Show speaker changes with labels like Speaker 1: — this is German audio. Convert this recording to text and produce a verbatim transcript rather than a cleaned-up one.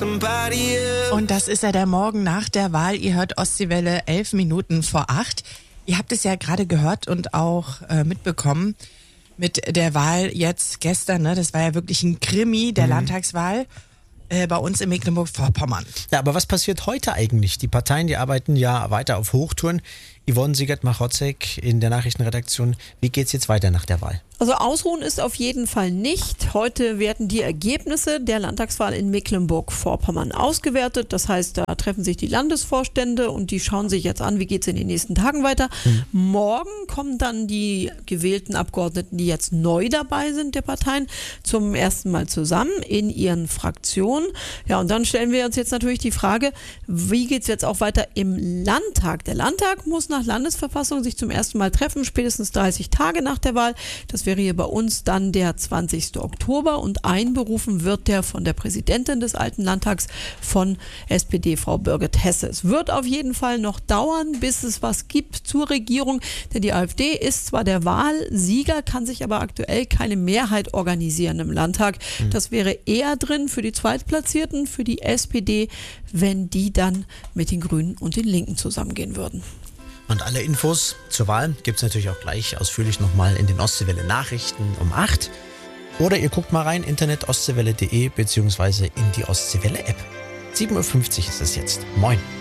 Speaker 1: somebody else.
Speaker 2: Und das ist ja der Morgen nach der Wahl. Ihr hört Ostseewelle elf Minuten vor acht. Ihr habt es ja gerade gehört und auch äh, mitbekommen mit der Wahl jetzt gestern. Ne? Das war ja wirklich ein Krimi der mhm. Landtagswahl äh, bei uns in Mecklenburg-Vorpommern.
Speaker 3: Ja, aber was passiert heute eigentlich? Die Parteien, die arbeiten ja weiter auf Hochtouren. Yvonne Siegert-Machotzek in der Nachrichtenredaktion. Wie geht's jetzt weiter nach der Wahl?
Speaker 4: Also ausruhen ist auf jeden Fall nicht. Heute werden die Ergebnisse der Landtagswahl in Mecklenburg-Vorpommern ausgewertet. Das heißt, da treffen sich die Landesvorstände und die schauen sich jetzt an, wie geht es in den nächsten Tagen weiter. Mhm. Morgen kommen dann die gewählten Abgeordneten, die jetzt neu dabei sind, der Parteien, zum ersten Mal zusammen in ihren Fraktionen. Ja, und dann stellen wir uns jetzt natürlich die Frage, wie geht es jetzt auch weiter im Landtag? Der Landtag muss nach Landesverfassung sich zum ersten Mal treffen, spätestens dreißig Tage nach der Wahl. Das wäre hier bei uns dann der zwanzigsten Oktober und einberufen wird der von der Präsidentin des Alten Landtags von S P D, Frau Birgit Hesse. Es wird auf jeden Fall noch dauern, bis es was gibt zur Regierung, denn die AfD ist zwar der Wahlsieger, kann sich aber aktuell keine Mehrheit organisieren im Landtag. Das wäre eher drin für die Zweitplatzierten, für die S P D, wenn die dann mit den Grünen und den Linken zusammengehen würden.
Speaker 3: Und alle Infos zur Wahl gibt es natürlich auch gleich ausführlich nochmal in den Ostseewelle Nachrichten um acht. Oder ihr guckt mal rein, internet ostseewelle punkt de beziehungsweise in die Ostseewelle App. sieben Uhr fünfzig ist es jetzt. Moin.